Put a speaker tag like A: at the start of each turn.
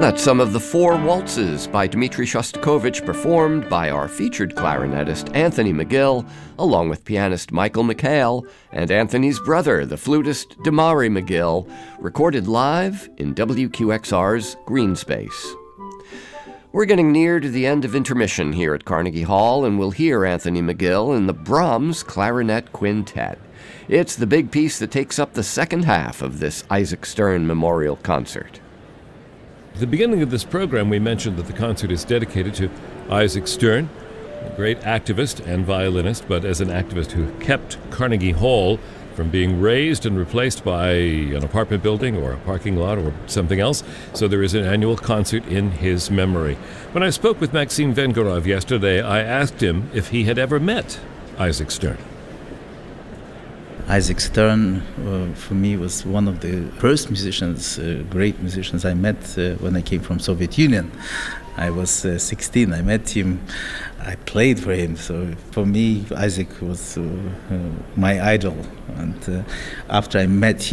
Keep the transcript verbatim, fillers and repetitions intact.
A: That's some of the four waltzes by Dmitri Shostakovich performed by our featured clarinetist Anthony McGill, along with pianist Michael McHale and Anthony's brother, the flutist Damari McGill, recorded live in W Q X R's Green Space. We're getting near to the end of intermission here at Carnegie Hall, and we'll hear Anthony McGill in the Brahms Clarinet Quintet. It's the big piece that takes up the second half of this Isaac Stern Memorial Concert.
B: At the beginning of this program, we mentioned that the concert is dedicated to Isaac Stern, a great activist and violinist, but as an activist who kept Carnegie Hall from being razed and replaced by an apartment building or a parking lot or something else. So there is an annual concert in his memory. When I spoke with Maxim Vengerov yesterday, I asked him if he had ever met Isaac Stern.
C: Isaac Stern, uh, for me, was one of the first musicians, uh, great musicians I met uh, when I came from Soviet Union. I was uh, sixteen. I met him. I played for him. So for me, Isaac was uh, uh, my idol. And uh, after I met